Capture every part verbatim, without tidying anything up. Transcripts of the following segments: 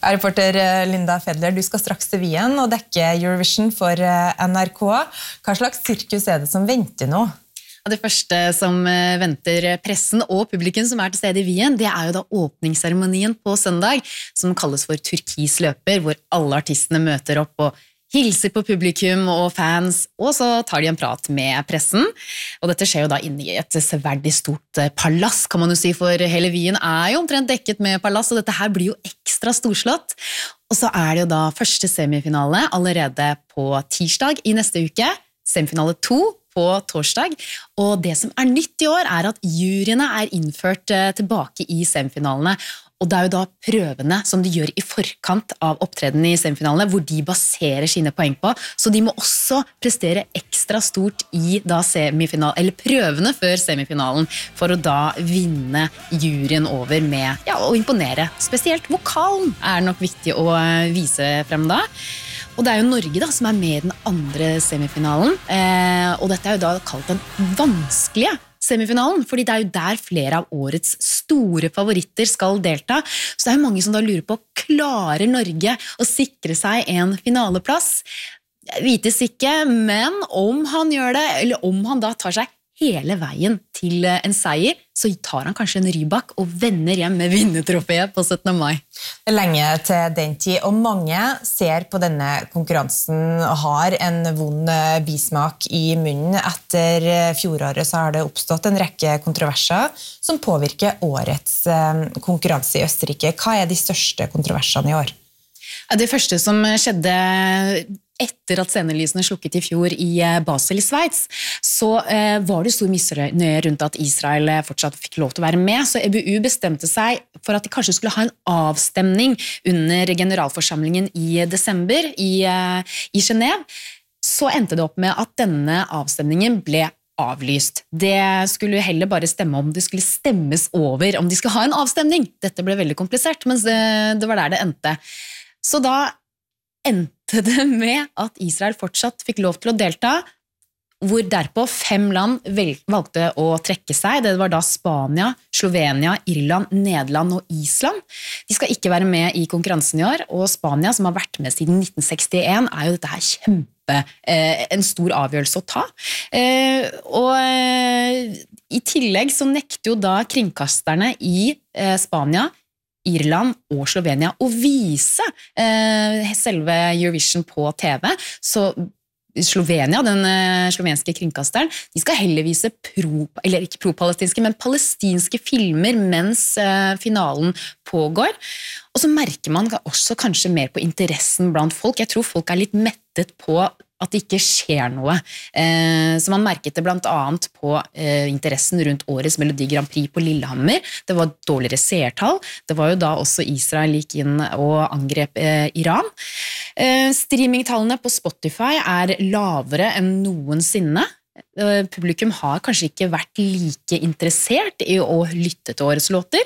Reporter Linda Fedler, du skal straks til Wien og dekke Eurovision for N R K. Hva slags sirkus er det som venter nå? Det første som venter pressen og publikum som er til stede i Wien, det er jo da åpningsseremonien på søndag, som kalles for Turkis løper, hvor alle artistene møter opp og hilser på publikum og fans, og så tar de en prat med pressen. Og dette skjer jo da inne i et severdig stort palass, kan man jo si, for hele Wien er jo omtrent dekket med palass, og dette her blir jo ekstra storslått. Og så er det jo da første semifinale allerede på tirsdag i neste uke, semifinale to på torsdag, og det som er nytt i år er at juryene er innført tilbake i semifinalene, og det er jo da prøvene som de gjør i forkant av opptreden i semifinalene, hvor de baserer sine poeng på, så de må også prestere ekstra stort i da semifinalen, eller prøvene før semifinalen, for å da vinne juryen over med, ja, å imponere. Spesielt vokalen er nok viktig å vise frem da. Og det er jo Norge da, som er med i den andre semifinalen, eh, og dette er jo da kalt den vanskelige semifinalen, fordi det er jo der flere av årets store favoritter skal delta. Så det er jo mange som da lurer på, klarer Norge å sikre seg en finaleplass? Det vites ikke, men om han gjør det, eller om han da tar seg hele veien til en seier, så tar han kanskje en Rybak og vender hjem med vinnertrofeet på syttende mai. Det er lenge til den tid, og mange ser på denne konkurransen og har en vond bismak i munnen. Etter fjoråret så har det oppstått en rekke kontroverser som påvirker årets konkurranse i Østerrike. Hva er de største kontroversene i år? Det første som skjedde etter at scenelysene slukket i fjor i Basel i Sveits, så eh, var det stor misnøye rundt at Israel fortsatt fikk lov til å være med, så E B U bestemte seg for at de kanskje skulle ha en avstemning under generalforsamlingen i desember i, eh, i Genève. Så endte det opp med at denne avstemningen ble avlyst. Det skulle heller bare stemme om det skulle stemmes over, om de skulle ha en avstemning. Dette ble veldig komplisert, men det, det var der det endte. Så da endte det med at Israel fortsatt fikk lov til å delta, hvor derpå fem land valgte å trekke seg. Det var da Spania, Slovenia, Irland, Nederland og Island. De skal ikke være med i konkurransen i år, og Spania, som har vært med siden nitten sekstien, er jo dette her kjempe, eh, en stor avgjørelse å ta. Eh, og eh, i tillegg så nekter jo da kringkasterne i eh, Spania, Irland og Slovenia å vise eh, selve Eurovision på T V, så Slovenia, den eh, slovenske kringkasteren, de skal heller vise pro, eller ikke pro-palestinske, men palestinske filmer mens eh, finalen pågår. Og så merker man også kanskje mer på interessen blant folk. Jeg tror folk er litt mettet på at det ikke skjer noe. Eh, så man merket det blant annet på eh, interessen rundt årets Melodi Grand Prix på Lillehammer. Det var dårligere seertall. Det var jo da også Israel gikk inn og angrep eh, Iran. Eh, streamingtallene på Spotify er lavere enn noensinne. Eh, publikum har kanskje ikke vært like interessert i å lytte til årets låter.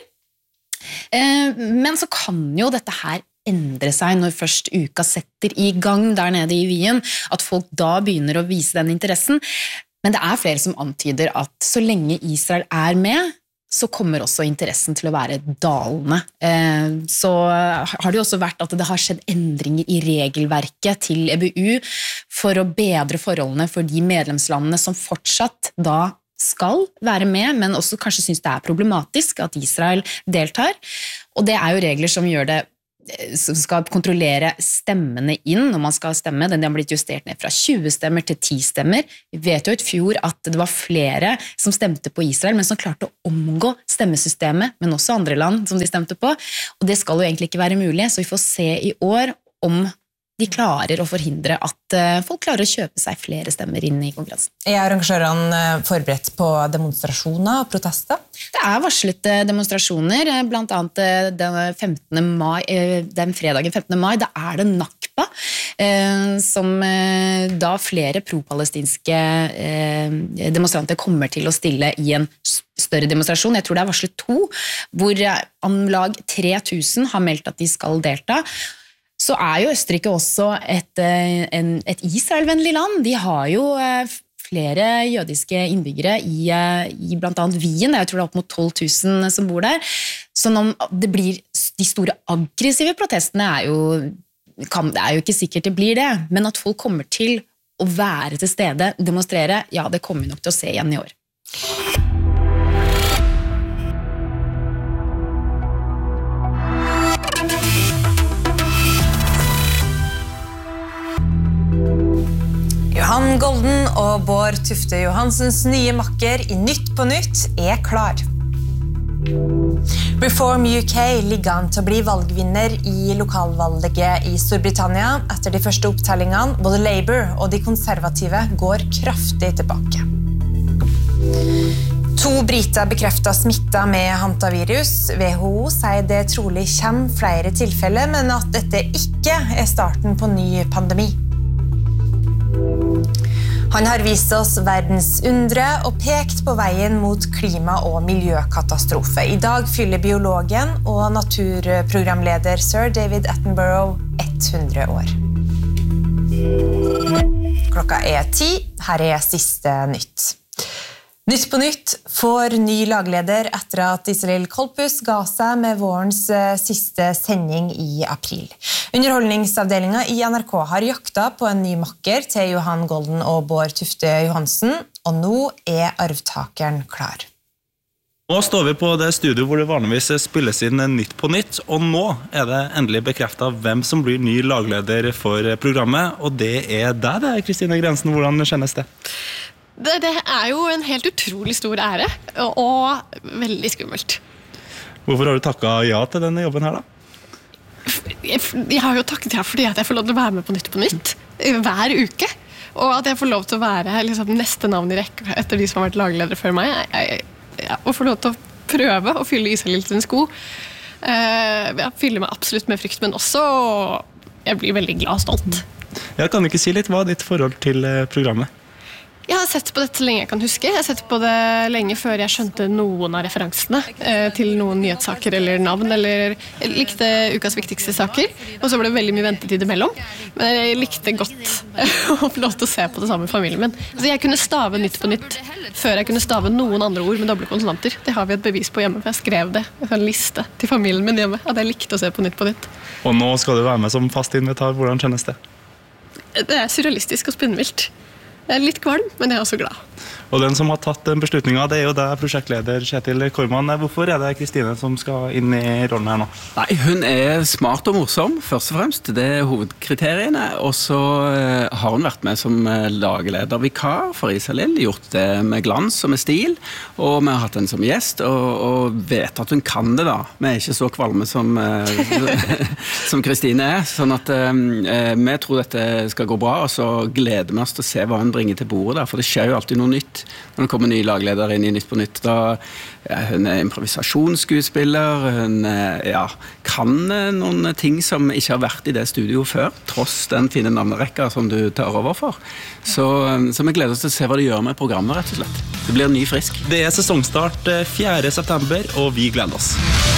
Eh, men så kan jo dette her endre seg når først uka setter i gang der nede i Wien, at folk da begynner å vise den interessen. Men det er flere som antyder at så lenge Israel er med, så kommer også interessen til å være dalende. Så har det jo også vært at det har skjedd endringer i regelverket til E B U for å bedre forholdene for de medlemslandene som fortsatt da skal være med, men også kanskje synes det er problematisk at Israel deltar. Og det er jo regler som gjør det som skal kontrollere stemmene inn når man skal stemme. Den har blitt justert ned fra tjue stemmer til ti stemmer. Vi vet jo i fjor at det var flere som stemte på Israel, men som klarte å omgå stemmesystemet, men også andre land som de stemte på. Og det skal jo egentlig ikke være mulig, så vi får se i år om de klarer å forhindre at folk klarer å kjøpe seg flere stemmer inn i konkurransen. Er arrangørene forberedt på demonstrasjoner og protester? Det er varslet demonstrasjoner, blant annet den, femtende mai, den fredagen femtende mai, da er det Nakba, som da flere pro-palestinske demonstranter kommer til å stille i en større demonstrasjon. Jeg tror det er varslet to, hvor om lag tre tusen har meldt at de skal delta. Så er jo Østerrike også et, en, et Israel-vennlig land. De har jo flere jødiske innbyggere i, i blant annet Wien. Jeg tror det er opp mot tolv tusen som bor der. Så når det blir de store aggressive protestene er jo, kan, det er jo ikke sikkert det blir det, men at folk kommer til å være til stede, demonstrere, ja, det kommer vi nok til å se igjen i år. Johan Golden og Bård Tufte Johansens nye makker i Nytt på Nytt er klar. Reform U K ligger an til å bli valgvinner i lokalvalget i Storbritannia etter de første opptellingene. Både Labour og de konservative går kraftig tilbake. To briter bekreftet smittet med hantavirus. W H O sier det trolig kommer flere tilfeller, men at dette ikke er starten på ny pandemi. Han har vist oss verdens undre og pekt på veien mot klima- og miljøkatastrofe. I dag fyller biologen og naturprogramleder Sir David Attenborough hundre år. Klokka er ti, her er siste nytt. Nytt på nytt får ny lagleder etter at Iselin Kolpus ga seg med vårens siste sending i april. Underholdningsavdelingen i N R K har jakta på en ny makker til Johan Golden og Bård Tufte Johansen, og nå er arvtakeren klar. Nå står vi på det studio hvor det vanligvis spilles inn Nytt på Nytt, og nå er det endelig bekreftet hvem som blir ny lagleder for programmet, og det er deg, det er Kristine Grensen. Hvordan kjennes det? Det, det er jo en helt utrolig stor ære, og, og veldig skummelt. Hvorfor har du takket ja til denne jobben her da? Jeg, jeg har jo takket ja fordi at jeg får lov til å være med på Nytt på Nytt hver uke, og at jeg får lov til å være liksom, neste navn i rekke etter de som har vært lagledere før meg, jeg, jeg, og får lov til å prøve å fylle Iselin sin sko. Uh, jeg fyller meg absolutt med frykt, men også jeg blir veldig glad og stolt. Jeg kan ikke si litt hva er ditt forhold til programmet? Jeg har sett på dette lenge jeg kan huske. Jeg har sett på det lenge før jeg skjønte noen av referansene eh, til noen nyhetssaker eller navn, eller jeg likte ukas viktigste saker, og så ble det veldig mye ventetid imellom. Men jeg likte godt å få lov til å se på det samme med familien min. Altså, jeg kunne stave Nytt på Nytt før jeg kunne stave noen andre ord med doble konsonanter. Det har vi et bevis på hjemme, for jeg skrev det en liste til familien min hjemme, at jeg likte å se på Nytt på Nytt. Og nå skal du være med som fast invitar. Hvordan kjennes det? Det er surrealistisk og spinnvilt. Jeg er litt kvalm, men jeg er også glad. Og den som har tatt den beslutningen, det er jo deg, prosjektleder Kjetil Korman. Hvorfor er det Kristine som skal inn i rollen her nå? Nei, hun er smart og morsom, først og fremst. Det er hovedkriteriene. Og så har hun vært med som lagleder vikar for Iselin, gjort det med glans og med stil. Og vi har hatt henne som gjest, og, og vet at hun kan det da. Vi er ikke så kvalme som, som Kristine er. Sånn at eh, vi tror dette skal gå bra, og så gleder vi oss til å se hva hun bringer til bordet der. For det skjer jo alltid noe nytt. Når det kommer ny lagleder inn i Nytt på Nytt, da ja, hun er improvisasjonskuespiller, hun ja, kan noen ting som ikke har vært i det studio før, tross den fine navnerekka som du tar over for. Så, så vi gleder oss til å se hva det gjør med programmet, rett og slett. Det blir ny frisk. Det er sesongstart fjerde september, og vi gleder oss.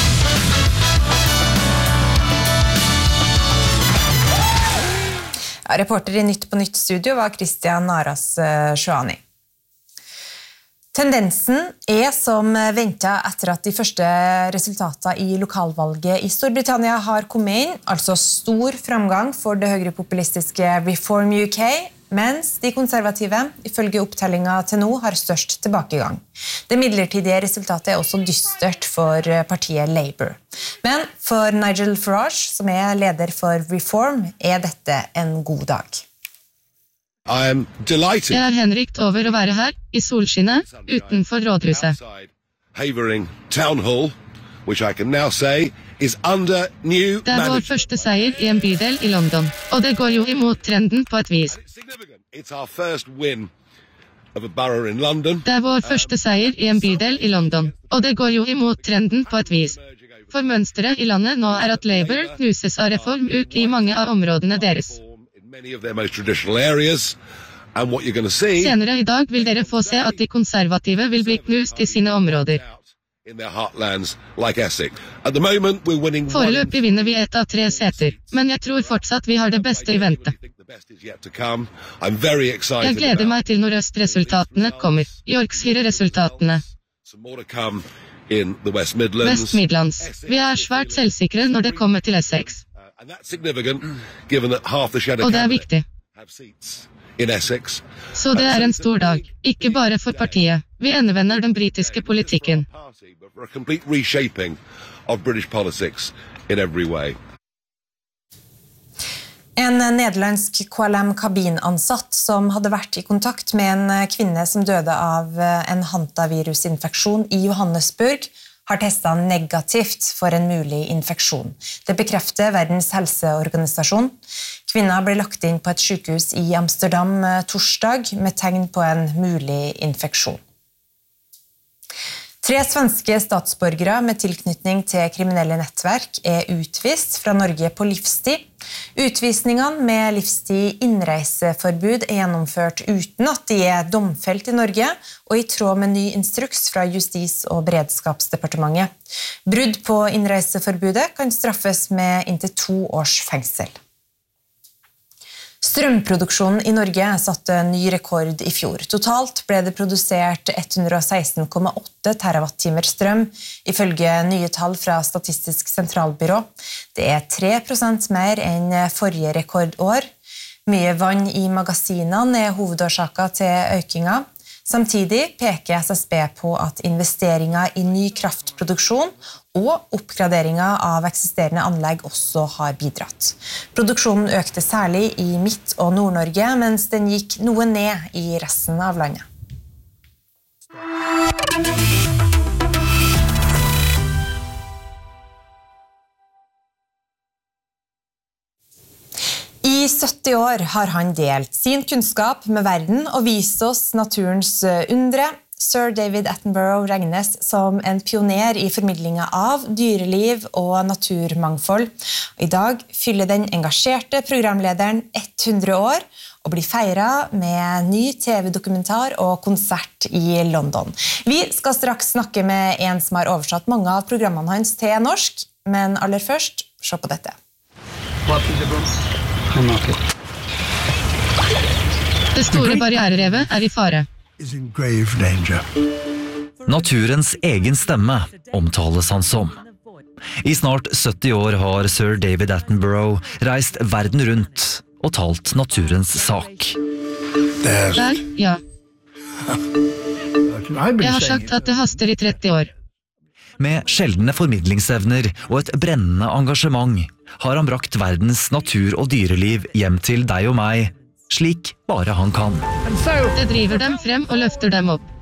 Ja, reporter i Nytt på Nytt studio var Christian Naras Sjøani. Tendensen er som ventet etter at de første resultatene i lokalvalget i Storbritannia har kommet inn, altså stor framgang for det høyrepopulistiske Reform U K, mens de konservative, ifølge opptellingen til nå, har størst tilbakegang. Det midlertidige resultatet er også dystert for partiet Labour. Men for Nigel Farage, som er leder for Reform, er dette en god dag. I am delighted. Jeg er henrykt over å være her, i solskinnet, utenfor rådhuset. Havering Town Hall, which I can now say is under new Det er vår første seier i en bydel i London, og det går jo imot trenden på et vis. It's our first win of a borough in London. Det er vår første seier i en bydel i London, og det går jo imot trenden på et vis. For mønsteret i landet nå er at Labour knuses av Reform U K i mange av områdene deres. Many of their most traditional areas, and what you're going to see Senere i dag vil dere få se at de konservative vil bli knust i sine områder. in their heartlands like Essex. At the moment we're winning. Foreløpig vinner vi ett av tre seter, men jeg tror fortsatt vi har det beste i vente. I'm very excited. Jeg gleder meg til når østresultatene kommer, Yorkshire-resultatene. Some more to come in the West Midlands. West Midlands. Vi er svært selvsikre når det kommer til Essex. And that's significant, given that half the Cheddar Og det er cabinet viktig. have seats in Essex. Så det er en stor dag. Ikke bare for partiet. Vi endevender den britiske politikken. Party, but for a complete reshaping of British politics in every way. En nederlandsk K L M-kabinansatt som hadde vært i kontakt med en kvinne som døde av en hantavirusinfeksjon i Johannesburg, har testet negativt for en mulig infeksjon. Det bekrefter Verdens helseorganisasjon. Kvinna ble lagt inn på et sykehus i Amsterdam torsdag med tegn på en mulig infeksjon. Tre svenske statsborgere med tilknytning til kriminelle nettverk er utvist fra Norge på livstid. Utvisningene med livstid innreiseforbud er gjennomført uten at de er domfelt i Norge, og i tråd med ny instruks fra Justis- og beredskapsdepartementet. Brudd på innreiseforbudet kan straffes med inntil to års fengsel. Strømproduksjonen i Norge satte ny rekord i fjor. Totalt ble det produsert hundre og seksten komma åtte terawatt-timer strøm, ifølge nye tall fra Statistisk sentralbyrå. Det er tre prosent mer enn forrige rekordår. Mye vann i magasinene er hovedårsaken til økningen. Samtidig peker S S B på at investeringer i ny kraftproduksjon og oppgraderinger av eksisterende anlegg også har bidratt. Produksjonen økte særlig i Midt- og Nord-Norge, mens den gikk noe ned i resten av landet. I sytti år har han delt sin kunnskap med verden og vist oss naturens undre. Sir David Attenborough regnes som en pioner i formidlingen av dyreliv og naturmangfold. I dag fyller den engasjerte programlederen hundre år og blir feiret med ny T V-dokumentar og konsert i London. Vi skal straks snakke med en som har oversatt mange av programmene hans til norsk, men aller først, se på dette. Det store barriererevet er i fare. Naturens egen stemme omtales han som. I snart sytti år har Sir David Attenborough reist verden rundt og talt naturens sak. Der, ja. Jeg har sagt at det haster i tretti år. Med sjeldne formidlingsevner og et brennende engasjement har han brakt verdens natur- og dyreliv hjem til deg og meg, slik bare han kan. Det driver dem frem og løfter dem opp.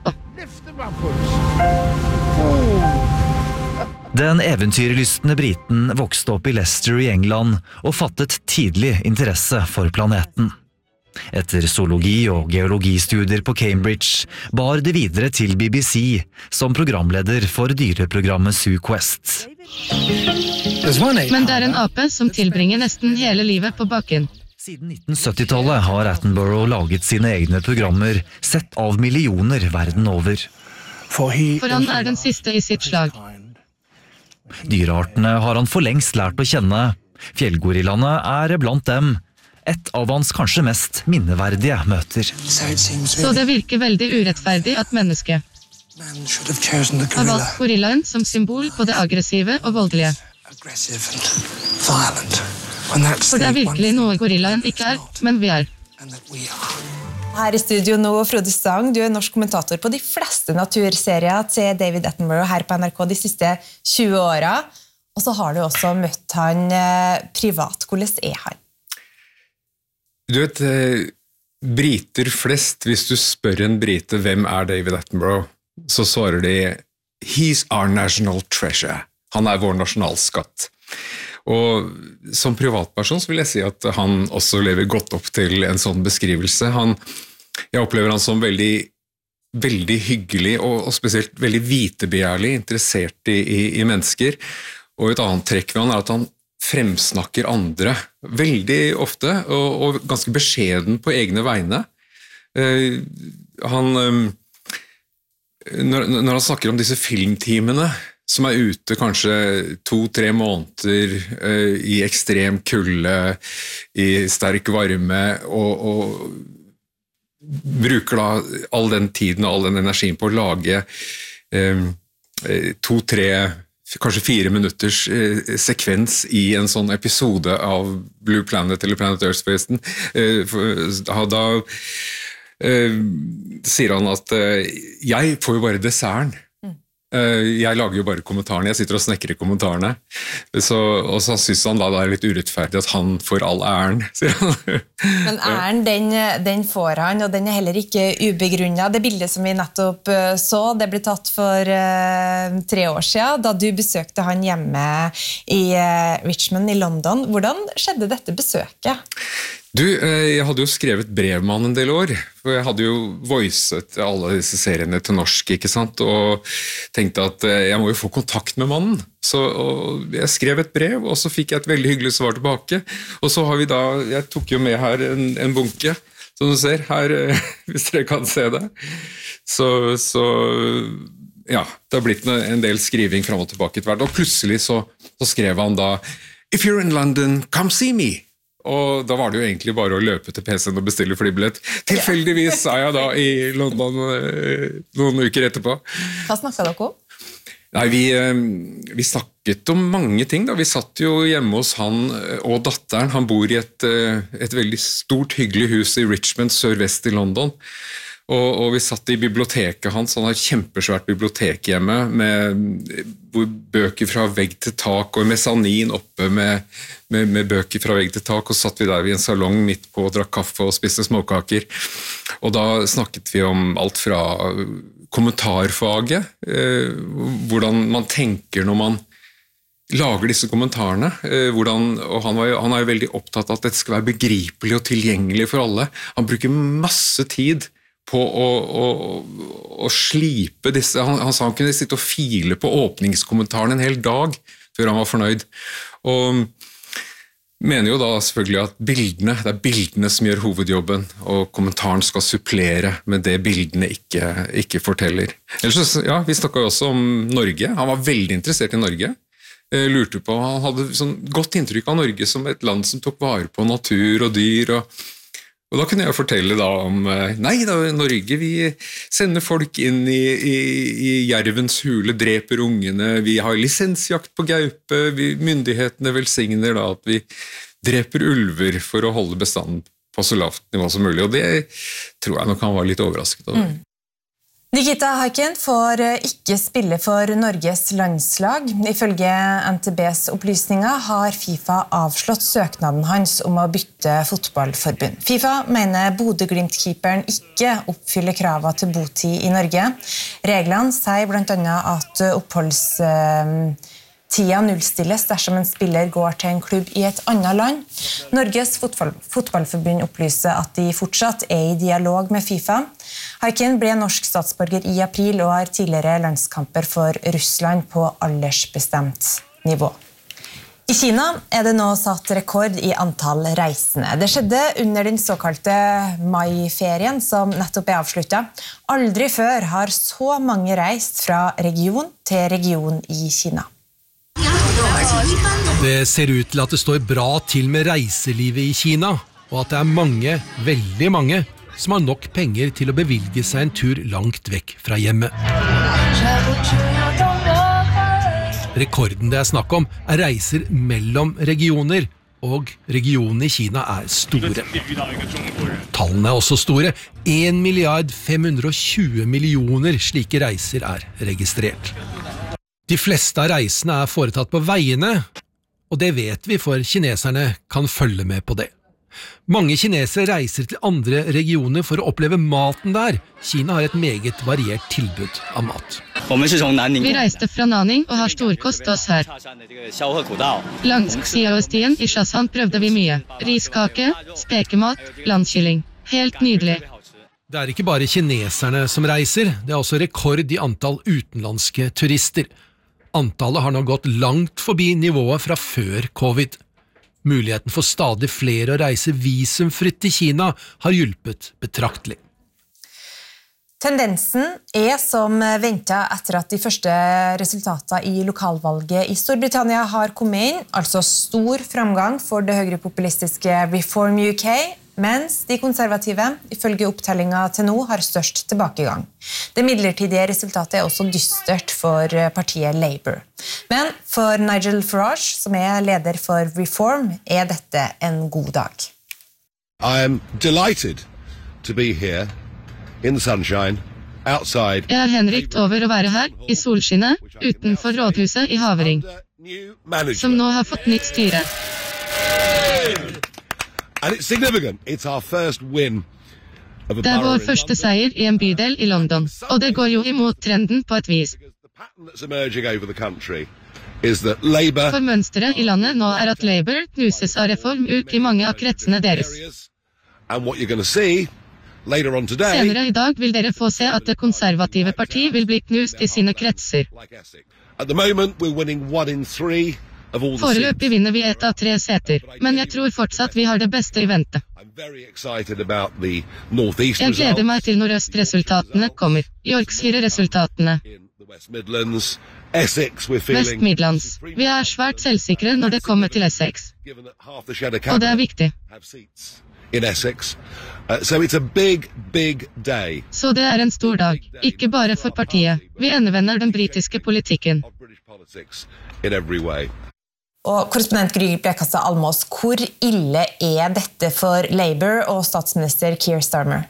Den eventyrlystne briten vokste opp i Leicester i England og fattet tidlig interesse for planeten. Etter zoologi- og geologistudier på Cambridge bar det videre til B B C som programleder for dyreprogrammet Zoo Quest. Men det er en ape som tilbringer nesten hele livet på bakken. Siden nitten sytti-tallet har Attenborough laget sine egne programmer, sett av millioner verden over. For han er den siste i sitt slag. Dyreartene har han for lengst lært å kjenne. Fjellgorillaene er blant dem. Et av hans kanskje mest minneverdige møter. Så det virker veldig urettferdig at mennesket har valgt gorillaen som symbol på det aggressive og voldelige. For det er virkelig noe gorillaen ikke er, men vi er. Her i studio nå, Frode Stang, du er norsk kommentator på de fleste naturserier til David Attenborough her på N R K de siste tjue årene. Og så har du også møtt han privat. Hvordan er han? Du vet, briter flest, hvis du spør en brite hvem er David Attenborough, så svarer de «He's our national treasure». Han er vår nasjonalskatt. Og som privatperson så vil jeg si at han også lever godt opp til en sånn beskrivelse. Han, jeg opplever han som veldig, veldig hyggelig og, og spesielt veldig vitebegjærlig, interessert i, i, i mennesker. Og et annet trekk ved han er at han fremsnakker andre veldig ofte, og, og ganske beskjeden på egne vegne. Uh, han, um, når, når han snakker om disse filmteamene, som er ute kanskje to-tre måneder uh, i ekstrem kulde, i sterk varme, og, og bruker da all den tiden og all den energien på å lage um, to, tre, kanskje fire minutters eh, sekvens i en sånn episode av Blue Planet eller Planet Earth-festen. Eh, da da eh, sier han at eh, jeg får jo bare desserten. Jeg lager jo bare kommentarene, jeg sitter og snekrer kommentarene, så, og så synes han da det er litt urettferdig at han får all æren, sier han. Men æren, den, den får han, og den er heller ikke ubegrunnet. Det bildet som vi nettopp så, det ble tatt for uh, tre år siden, da du besøkte han hjemme i uh, Richmond i London. Hvordan skjedde dette besøket? Du, jeg hadde jo skrevet brev med han en del år, for jeg hadde jo voicet alle disse seriene til norsk, ikke sant, og tenkte at jeg må jo få kontakt med mannen. Så jeg skrev et brev, og så fikk jeg et veldig hyggelig svar tilbake, og så har vi da, jeg tok jo med her en, en bunke, som du ser, her, hvis dere kan se det. Så, så ja, det har blitt en del skriving frem og tilbake til hvert, og plutselig så, så skrev han da, «If you're in London, come see me!» Og da var det jo egentlig bare å løpe til P C-en og bestille flybillett. Tilfeldigvis er jeg da i London noen uker etterpå. Hva snakket dere om? Nei, vi, vi snakket om mange ting da. Vi satt jo hjemme hos han og datteren. Han bor i et, et veldig stort, hyggelig hus i Richmond, sørvest i London. Og, og vi satt i biblioteket hans, han har et kjempesvært bibliotek hjemme, med bøker fra vegg til tak, og mesanin oppe med, med, med bøker fra vegg til tak, og satt vi der i en salong midt på og drakk kaffe og spiste småkaker. Og da snakket vi om alt fra kommentarfaget, eh, hvordan man tenker når man lager disse kommentarene, eh, hvordan, og han, var jo, han er jo veldig opptatt av at dette skal være begripelig og tilgjengelig for alle. Han bruker masse tid på å, å, å slipe disse, han, han sa han kunne sitte og file på åpningskommentaren en hel dag før han var fornøyd, og mener jo da selvfølgelig at bildene, det er bildene som gjør hovedjobben, og kommentaren skal supplere med det bildene ikke, ikke forteller. Ellers, ja, vi snakket jo også om Norge, han var veldig interessert i Norge, lurte på, han hadde sånn godt inntrykk av Norge som et land som tok vare på natur og dyr, og Og da kunne jeg fortelle da om, nei da, Norge, vi sender folk inn i, i, i jervens hule, dreper ungene, vi har lisensjakt på gaupe, vi, myndighetene velsigner da at vi dreper ulver for å holde bestanden på så lavt nivå som mulig, og det tror jeg nok han var litt overrasket av det. Mm. Nikita Haikin får ikke spille for Norges landslag. Ifølge N T Bs opplysninger har FIFA avslått søknaden hans om å bytte fotballforbund. FIFA mener Bodø-Glimt-keeperen ikke oppfyller kravet til botid i Norge. Reglene sier blant annet at oppholds... Tida nullstilles dersom en spiller går til en klubb i et annet land. Norges fotball, fotballforbund opplyser at de fortsatt er i dialog med FIFA. Haikin ble norsk statsborger i april og har tidligere landskamper for Russland på aldersbestemt nivå. I Kina er det nå satt rekord i antall reisende. Det skjedde under den såkalte mai-ferien som nettopp er avsluttet. Aldri før har så mange reist fra region til region i Kina. Det ser ut til at det står bra til med reiselivet i Kina, og at det er mange, veldig mange, som har nok penger til å bevilge seg en tur langt vekk fra hjemmet. Rekorden det er snakk om er reiser mellom regioner, og regionene i Kina er store. Tallene er også store. en milliard fem hundre og tjue millioner slike reiser er registrert. De fleste av reisene er foretatt på veiene, og det vet vi, for kineserne kan følge med på det. Mange kinesere reiser til andre regioner for å oppleve maten der. Kina har et meget variert tilbud av mat. Vi reiste fra Nanning og har storkost oss her. Langs Xiaostien i Shashan prøvde vi mye. Riskake, spekemat, landkylling. Helt nydelig. Det er ikke bare kineserne som reiser, det er også rekord i antall utenlandske turister. Antallet har nå gått langt forbi nivået fra før covid. Muligheten for stadig flere å reise visumfritt til Kina har hjulpet betraktelig. Tendensen er som ventet etter at de første resultatene i lokalvalget i Storbritannia har kommet inn, altså stor framgang for det høyrepopulistiske Reform U K, mens de konservative, ifølge opptellingen til nå, har størst tilbakegang. Det midlertidige resultatet er også dystert for partiet Labour. Men for Nigel Farage, som er leder for Reform, er dette en god dag. I am delighted to be here in the sunshine. Outside. Jeg er henrykt over å være her, i solskinnet, utenfor rådhuset i Havering, som nå har fått nytt styre. And it's significant. It's our first win of a Det er vår første seier i en bydel i London, og det går jo imot trenden på et vis. that's emerging over the country is that Labour For mønsteret i landet nå er at Labour knuses av reform ut i mange av kretsene deres. and what you're going to see later on today. Senere i dag vil dere få se at det konservative parti vil bli knust i sine kretser. At the moment we're winning one in three of all the seats. Foreløpig vinner vi ett av tre seter, men jeg tror fortsatt vi har det beste i vente. Very excited about the northeast Jeg gleder result. meg til nordøst-resultatene kommer. Yorkshire-resultatene. West Midlands, Essex we're West feeling Midlands. Vi er svært selvsikre når det kommer til Essex. half the Cheddar Og det er cabinet viktig. have seats in Essex. Uh, so it's a big big day. Så det er en stor dag. Ikke bare for partiet. Vi endevender den britiske politikken. Politics in every way. Og korrespondent Gry Blekastad Almås, hvor ille er dette for Labour og statsminister Keir Starmer?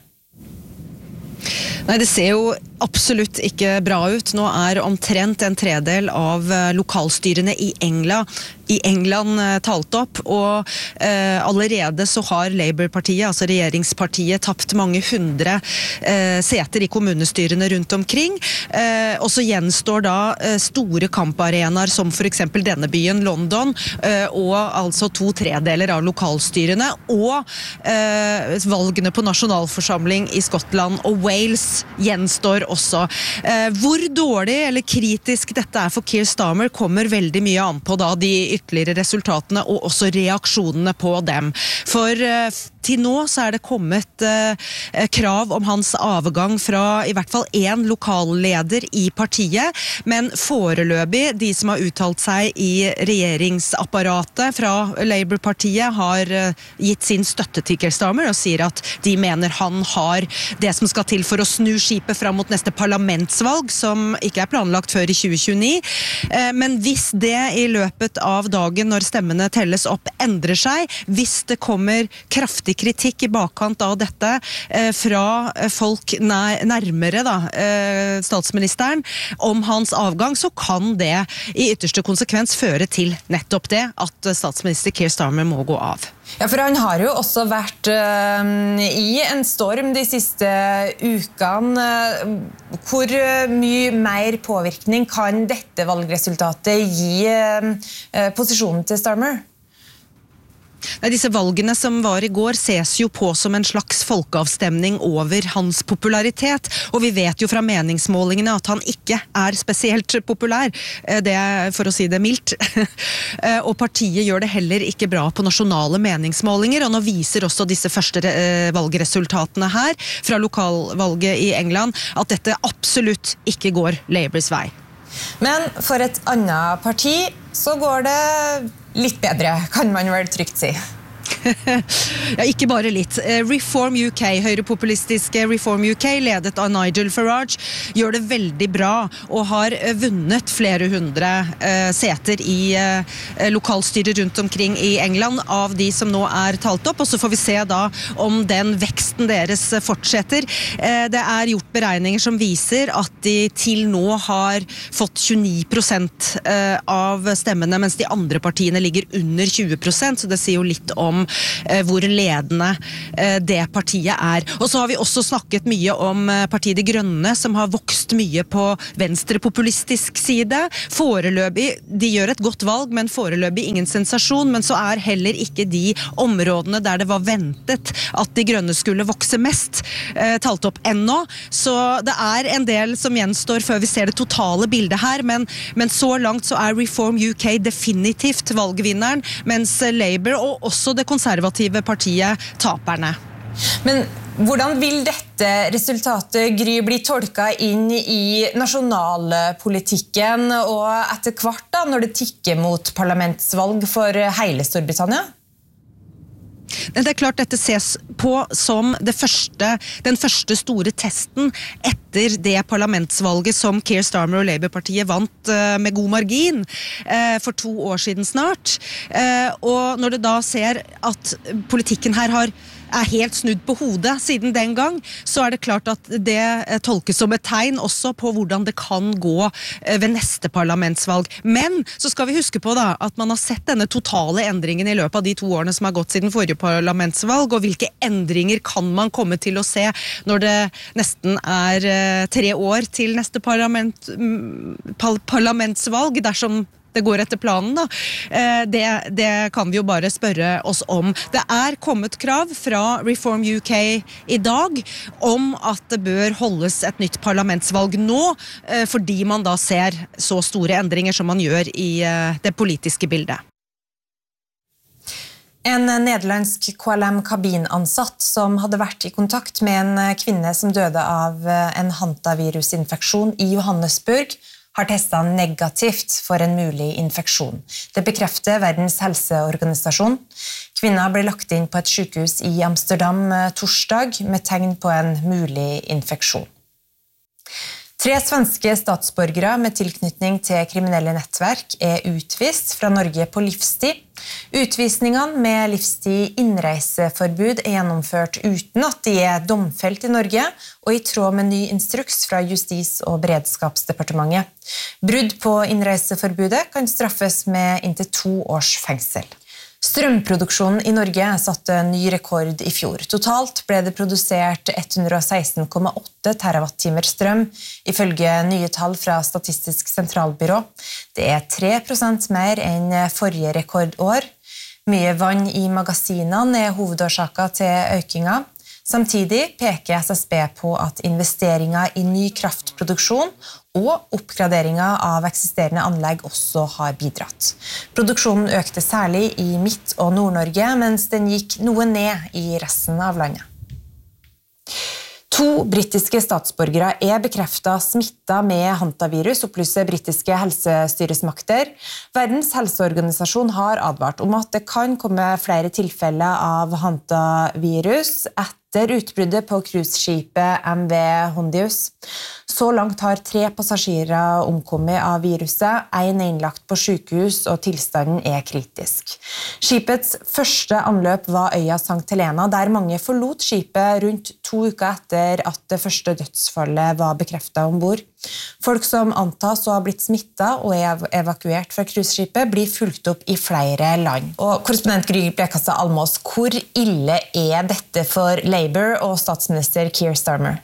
Nei, det ser jo absolutt ikke bra ut. Nå er omtrent en tredel av lokalstyrene i England, i England talt opp, og eh, allerede så har Labour-partiet, altså regjeringspartiet, tapt mange hundre eh, seter i kommunestyrene rundt omkring. Eh, og så gjenstår da eh, store kamparenaer som for eksempel denne byen, London, eh, og altså to tredeler av lokalstyrene, og eh, valgene på nasjonalforsamling i Skottland og Wales gjenstår også. Eh, hvor dårlig eller kritisk dette er for Keir Starmer kommer veldig mye an på da de ytterligere resultatene og også reaksjonene på dem. For eh, til nå så er det kommet eh, krav om hans avgang fra i hvert fall en lokalleder i partiet, men foreløpig de som har uttalt seg i regjeringsapparatet fra Labour-partiet har eh, gitt sin støtte til Keir Starmer og sier at de mener han har det som skal til for å snu skipet fram mot neste parlamentsvalg, som ikke er planlagt før i tjue tjueni. Eh, men hvis det i løpet av dagen når stemmene telles opp endrer seg, hvis det kommer kraftig kritikk i bakkant av dette eh, fra folk nær, nærmere da, eh, statsministeren om hans avgang, så kan det i ytterste konsekvens føre til nettopp det at statsminister Keir Starmer må gå av. Ja, for han har jo også vært uh, i en storm de siste ukene. Hvor mye mer påvirkning kan dette valgresultatet gi uh, posisjonen til Starmer? Nei, disse valgene som var i går ses jo på som en slags folkeavstemning over hans popularitet, og vi vet jo fra meningsmålingene at han ikke er spesielt populær, det er for å si det mildt. Og partiet gjør det heller ikke bra på nasjonale meningsmålinger, og nå viser også disse første valgresultatene her fra lokalvalget i England at dette absolutt ikke går Labours vei. Men for et annet parti så går det litt bedre, kan man vel trygt si. Ja, ikke bare litt. Reform U K, høyrepopulistiske Reform U K, ledet av Nigel Farage, gjør det veldig bra og har vunnet flere hundre eh, seter i eh, lokalstyrer rundt omkring i England av de som nå er talt opp, og så får vi se da om den veksten deres fortsetter. Eh, det er gjort beregninger som viser at de til nå har fått tjueni prosent eh, av stemmene, mens de andre partiene ligger under tjue prosent, så det sier jo litt om hvor ledende det partiet er. Og så har vi også snakket mye om partiet De Grønne, som har vokst mye på venstrepopulistisk side. Foreløpig, de gjør et godt valg, men foreløpig ingen sensasjon, men så er heller ikke de områdene der det var ventet at De Grønne skulle vokse mest, talt opp ennå. Så det er en del som gjenstår før vi ser det totale bildet her, men, men så langt så er Reform U K definitivt valgvinneren, mens Labour og også det konservative partiet taperne. Men hvordan vil dette resultatet, Gry, bli tolket inn i nasjonalpolitikken og etter hvert da, når det tikker mot parlamentsvalg for hele Storbritannia? Det er klart dette ses på som det første, den første store testen etter det parlamentsvalget som Keir Starmer og Labour-partiet vant med god margin for to år siden snart. Og når det da ser at politikken her har er helt snudd på hodet siden den gang, så er det klart at det tolkes som et tegn også på hvordan det kan gå ved neste parlamentsvalg. Men så skal vi huske på da, at man har sett denne totale endringen i løpet av de to årene som har gått siden forrige parlamentsvalg, og hvilke endringer kan man komme til å se når det nesten er tre år til neste parlament, parlamentsvalg, dersom det går etter planen da. Det, det kan vi jo bare spørre oss om. Det er kommet krav fra Reform U K i dag om at det bør holdes et nytt parlamentsvalg nå, fordi man da ser så store endringer som man gjør i det politiske bildet. En nederlandsk K L M-kabinansatt som hadde vært i kontakt med en kvinne som døde av en hantavirusinfeksjon i Johannesburg, har testet negativt for en mulig infeksjon. Det bekrefter Verdens helseorganisasjon. Kvinna ble lagt inn på et sykehus i Amsterdam torsdag med tegn på en mulig infeksjon. Tre svenske statsborgere med tilknytning til kriminelle nettverk er utvist fra Norge på livstid. Utvisningene med livstid innreiseforbud er gjennomført uten at de er domfelt i Norge, og i tråd med ny instruks fra Justis- og beredskapsdepartementet. Brudd på innreiseforbudet kan straffes med inntil to års fengsel. Strømproduksjonen i Norge satte ny rekord i fjor. Totalt ble det produsert ett hundre og seksten komma åtte terawattimer strøm, ifølge nye tall fra Statistisk sentralbyrå. Det er tre prosent mer enn forrige rekordår. Mye vann i magasinene er hovedårsaken til økninga. Samtidig peker S S B på at investeringer i ny kraftproduksjon og oppgraderinger av eksisterende anlegg også har bidratt. Produksjonen økte særlig i Midt- og Nord-Norge, mens den gikk noe ned i resten av landet. To britiske statsborgere er bekreftet smittet med hantavirus, opplyser britiske helsestyresmakter. Verdens helseorganisasjon har advart om at det kan komme flere tilfeller av hantavirus etter utbruddet på cruiseskipet M V Hondius. Så langt har tre passasjerer omkommet av viruset, en er innlagt på sykehus og tilstanden er kritisk. Skipets første anløp var øya Sankt Helena, der mange forlot skipet rundt to uker etter at det første dødsfallet var bekreftet ombord. Folk som antas å ha blitt smittet og er evakuert fra cruiseskipet blir fulgt opp i flere land. Og korrespondent Gry Blekastad Almås, hvor ille er dette for Labour og statsminister Keir Starmer?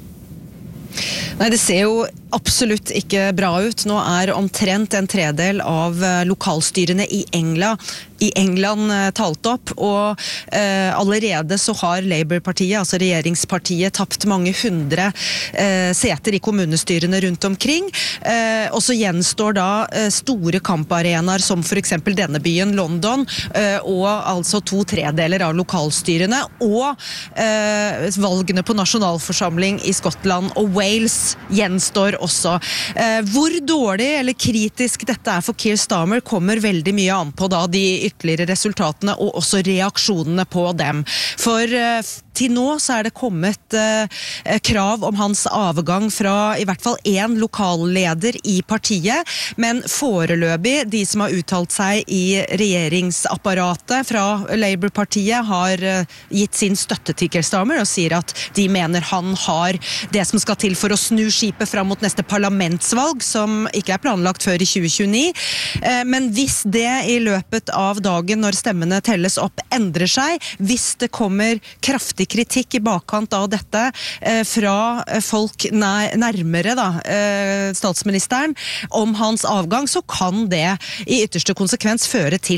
Nei, det ser jo absolutt ikke bra ut. Nå er omtrent en tredel av lokalstyrene i England, i England talt opp, og eh, allerede så har Labour-partiet, altså regjeringspartiet, tapt mange hundre eh, seter i kommunestyrene rundt omkring. Eh, og så gjenstår da eh, store kamparenaer som for eksempel denne byen, London, eh, og altså to tredeler av lokalstyrene, og eh, valgene på nasjonalforsamling i Skottland og Wales gjenstår også. Eh, hvor dårlig eller kritisk dette er for Keir Starmer kommer veldig mye an på da de ytterligere resultatene og også reaksjonene på dem. For eh, til nå så er det kommet eh, krav om hans avgang fra i hvert fall en lokalleder i partiet, men foreløpig de som har uttalt seg i regjeringsapparatet fra Labour-partiet har eh, gitt sin støtte til Keir Starmer og sier at de mener han har det som skal til for å snu skipet fram mot neste parlamentsvalg, som ikke er planlagt før i tjue tjueni. Eh, men hvis det i løpet av dagen når stemmene telles opp endrer seg, hvis det kommer kraftig kritikk i bakkant av dette eh, fra folk nærmere da, eh, statsministeren om hans avgang, så kan det i ytterste konsekvens føre til